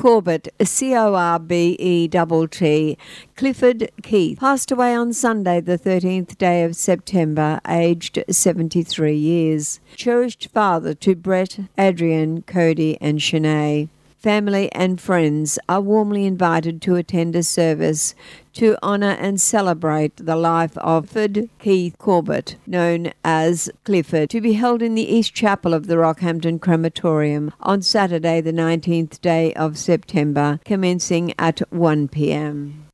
Corbett, Corbett, Clifford Keith, passed away on Sunday, the 13th day of September, aged 73 years. Cherished father to Brett, Adrian, Cody and Shanae. Family and friends are warmly invited to attend a service to honour and celebrate the life of Clifford Keith Corbett, known as Clifford, to be held in the East Chapel of the Rockhampton Crematorium on Saturday the 19th day of September, commencing at 1 p.m.